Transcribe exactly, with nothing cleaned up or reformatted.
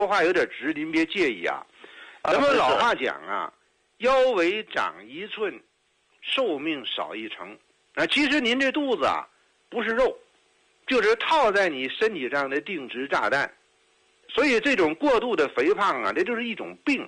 说话有点直，您别介意啊。咱们老话讲啊，腰围长一寸，寿命少一成。啊，其实您这肚子啊，不是肉，就是套在你身体上的定时炸弹。所以这种过度的肥胖啊，这就是一种病。